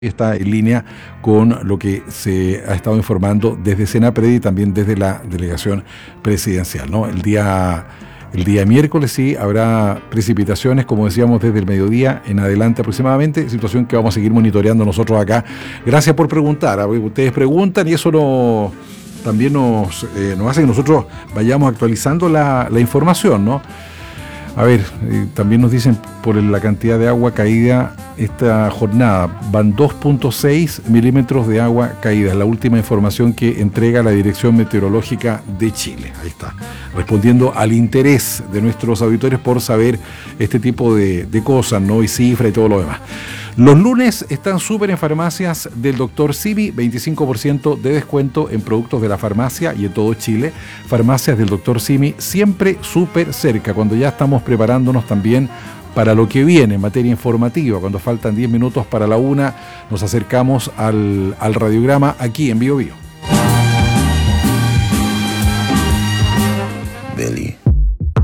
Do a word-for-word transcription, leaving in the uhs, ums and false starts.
Está en línea con lo que se ha estado informando desde Senapred y también desde la delegación presidencial, ¿no? El día, el día miércoles sí habrá precipitaciones, como decíamos, desde el mediodía en adelante aproximadamente, situación que vamos a seguir monitoreando nosotros acá. Gracias por preguntar, ¿eh? Ustedes preguntan y eso no, también nos, eh, nos hace que nosotros vayamos actualizando la, la información, ¿no? A ver, eh, también nos dicen por la cantidad de agua caída esta jornada, van dos punto seis milímetros de agua caída, es la última información que entrega la Dirección Meteorológica de Chile. Ahí está, respondiendo al interés de nuestros auditores por saber este tipo de, de cosas, ¿no? Y cifras y todo lo demás. Los lunes están súper en farmacias del doctor Simi, veinticinco por ciento de descuento en productos de la farmacia y en todo Chile. Farmacias del doctor Simi siempre súper cerca, cuando ya estamos preparándonos también para lo que viene en materia informativa. Cuando faltan diez minutos para la una, nos acercamos al, al radiograma aquí en Bio Bio.